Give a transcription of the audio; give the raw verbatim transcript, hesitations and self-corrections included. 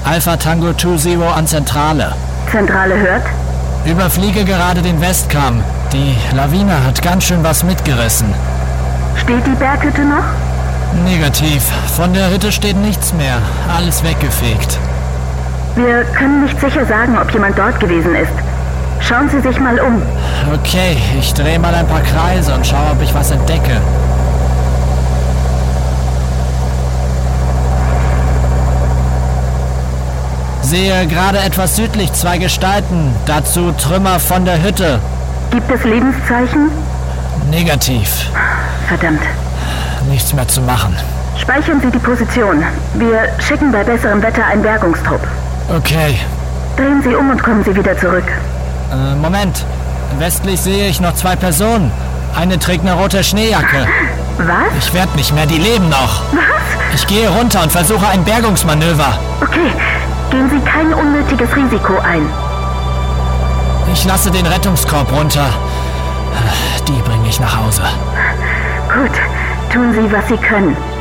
Alpha Tango zwei Zero an Zentrale. Zentrale hört? Überfliege gerade den Westkamm. Die Lawine hat ganz schön was mitgerissen. Steht die Berghütte noch? Negativ. Von der Hütte steht nichts mehr. Alles weggefegt. Wir können nicht sicher sagen, ob jemand dort gewesen ist. Schauen Sie sich mal um. Okay, ich drehe mal ein paar Kreise und schaue, ob ich was entdecke. Sehe gerade etwas südlich zwei Gestalten, dazu Trümmer von der Hütte. Gibt es Lebenszeichen? Negativ. Verdammt. Nichts mehr zu machen. Speichern Sie die Position. Wir schicken bei besserem Wetter einen Bergungstrupp. Okay. Drehen Sie um und kommen Sie wieder zurück. Äh, Moment. Westlich sehe ich noch zwei Personen. Eine trägt eine rote Schneejacke. Was? Ich werde nicht mehr, die leben noch. Was? Ich gehe runter und versuche ein Bergungsmanöver. Okay. Gehen Sie kein unnötiges Risiko ein. Ich lasse den Rettungskorb runter. Die bringe ich nach Hause. Gut. Tun Sie, was Sie können.